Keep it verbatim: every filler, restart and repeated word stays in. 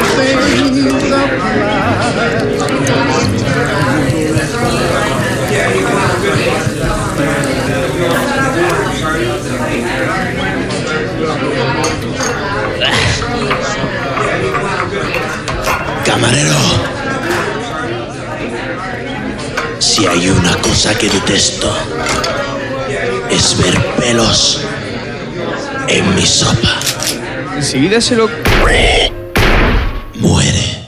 things apply. Camarero, si hay una cosa que detesto, es ver pelos en mi sopa. Enseguida se lo... Muere.